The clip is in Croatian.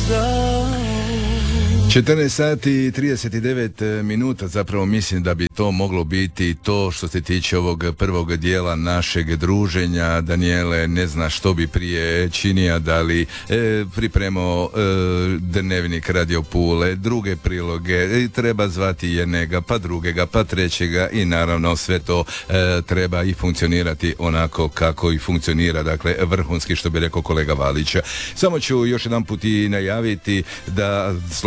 14 sati i 39 minuta, zapravo mislim da bi to moglo biti to što se tiče ovog prvog dijela našeg druženja. Danijele ne zna što bi prije činija, da li pripremao dnevnik Radio Pule, druge priloge, treba zvati jednega, pa drugega, pa trećega i naravno sve to treba i funkcionirati onako kako i funkcionira, dakle vrhunski, što bi rekao kolega Valić. Samo ću još jedan put i najaviti da